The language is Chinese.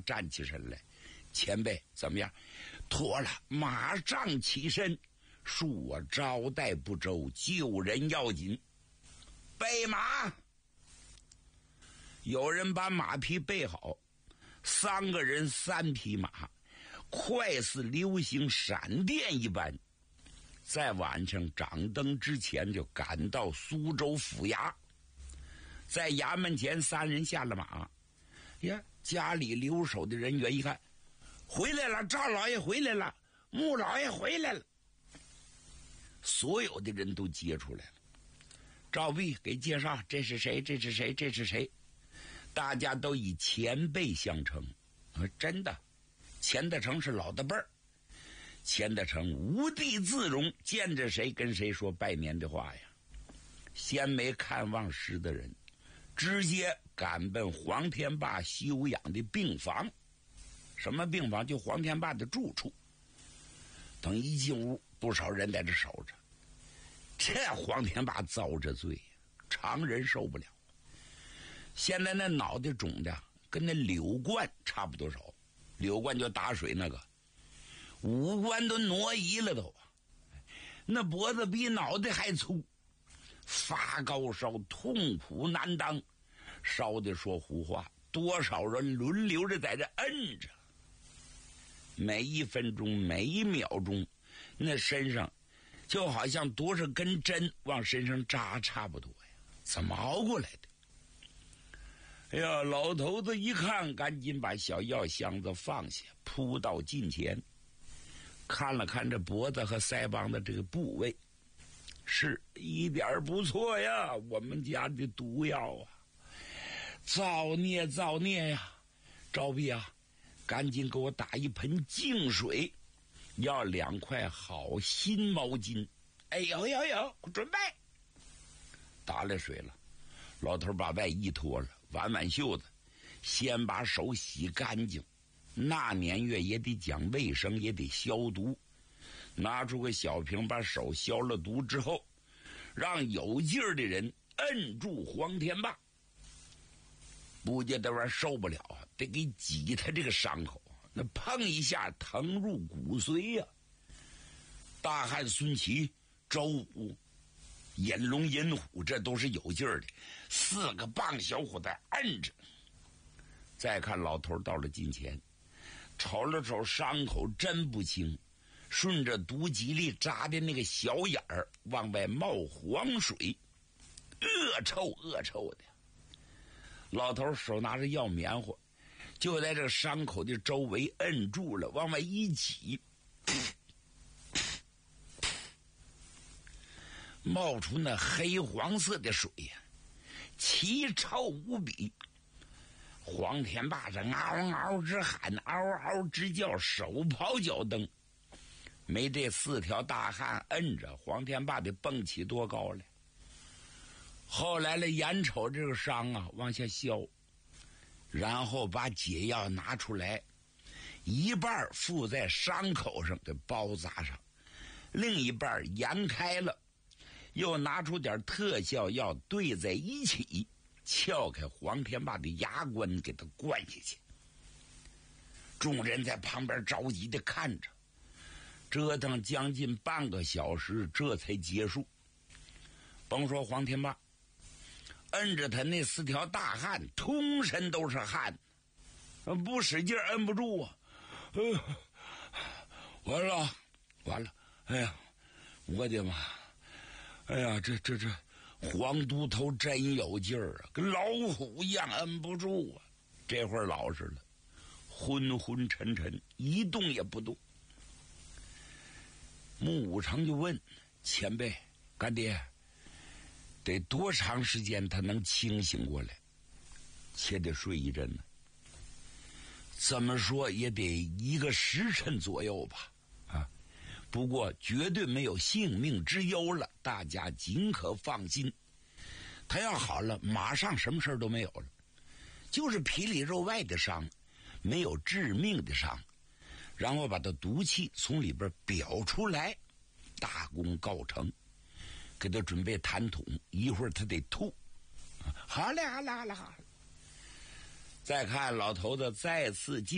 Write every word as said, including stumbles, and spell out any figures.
站起身来，前辈怎么样？妥了，马上起身，恕我招待不周，救人要紧。备马。有人把马匹备好，三个人三匹马，快似流星闪电一般，在晚上掌灯之前就赶到苏州府衙。在衙门前，三人下了马。呀，家里留守的人员一看，回来了，赵老爷回来了，穆老爷回来了。所有的人都接出来了。赵弼给介绍，这是谁？这是谁？这是谁？大家都以前辈相称。真的，钱德成是老的辈儿。钱德成无地自容，见着谁跟谁说拜年的话呀。先没看望时的人，直接赶奔黄天霸休养的病房。什么病房？就黄天霸的住处。等一进屋，不少人在这守着。这黄天霸遭着罪，常人受不了。现在那脑袋肿的跟那柳冠差不多少，柳冠就打水那个，五官都挪移了都，那脖子比脑袋还粗，发高烧，痛苦难当，烧的说胡话，多少人轮流着在这摁着，每一分钟每一秒钟，那身上就好像多少根针往身上扎差不多呀，怎么熬过来的？哎呀，老头子一看，赶紧把小药箱子放下，扑到近前，看了看这脖子和腮帮的这个部位，是一点不错呀，我们家的毒药啊！造孽造孽呀！赵弼啊，赶紧给我打一盆净水，要两块好新毛巾。哎呦呦呦，准备！打了水了，老头把外衣脱了，挽挽袖子，先把手洗干净。那年月也得讲卫生，也得消毒。拿出个小瓶，把手消了毒之后，让有劲儿的人摁住黄天霸。不见这玩意儿受不了啊，得给挤他这个伤口，那碰一下疼入骨髓呀、啊。大汉孙琦、周武、引龙引虎，这都是有劲儿的，四个棒小伙子摁着。再看老头到了近前，瞅了瞅伤口，真不轻，顺着毒棘里扎的那个小眼儿往外冒黄水，恶臭恶臭的。老头手拿着药棉花，就在这个伤口的周围摁住了，往外一挤，冒出那黑黄色的水呀，奇臭无比。黄天霸这嗷嗷直喊，嗷嗷直叫，手刨脚蹬。没这四条大汉摁着，黄天霸得蹦起多高来。后来了，眼瞅这个伤啊往下消，然后把解药拿出来，一半附在伤口上给包扎上，另一半研开了，又拿出点特效药兑在一起，撬开黄天霸的牙关，给他灌下去。众人在旁边着急的看着，折腾将近半个小时，这才结束。甭说黄天霸，摁着他那四条大汉，通身都是汗，不使劲摁不住啊！呃、完了，完了！哎呀，我的妈！哎呀，这这这黄秃头真有劲儿啊，跟老虎一样摁不住啊！这会儿老实了，昏昏沉沉，一动也不动。穆武成就问前辈：“干爹，得多长时间他能清醒过来？且得睡一阵呢。怎么说也得一个时辰左右吧。啊，不过绝对没有性命之忧了，大家尽可放心。他要好了，马上什么事都没有了，就是皮里肉外的伤，没有致命的伤。然后把他毒气从里边表出来，大功告成。给他准备痰桶，一会儿他得吐。好嘞，好嘞，好嘞，好嘞。再看老头子再次进